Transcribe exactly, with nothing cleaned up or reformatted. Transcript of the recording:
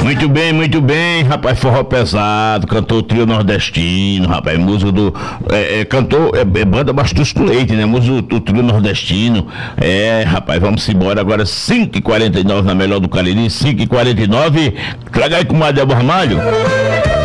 Muito bem, muito bem, rapaz, forró pesado, cantor trio nordestino, rapaz, músico do, é, é, cantor, é, é banda Bastusco Leite, né, músico do trio nordestino, é, rapaz, vamos embora agora, cinco e quarenta e nove na melhor do Cariri, cinco e quarenta e nove, traga aí com o Adelbo Ramalho.